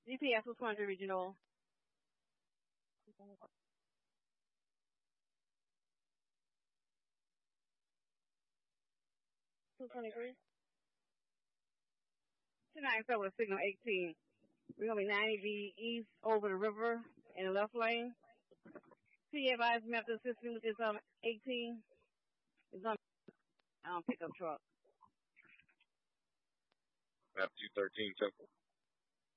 GPS 200 regional. 223. 297 with signal 18. We're going to be 90 east over the river in the left lane. See advised map to assist me with this 18. It's on pickup truck. Map 213 Temple.